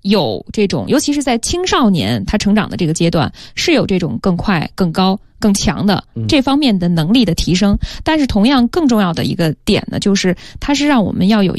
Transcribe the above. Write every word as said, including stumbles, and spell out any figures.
有这种，尤其是在青少年他成长的这个阶段，是有这种更快、更高、更强的这方面的能力的提升。但是同样更重要的一个点呢，就是它是让我们要有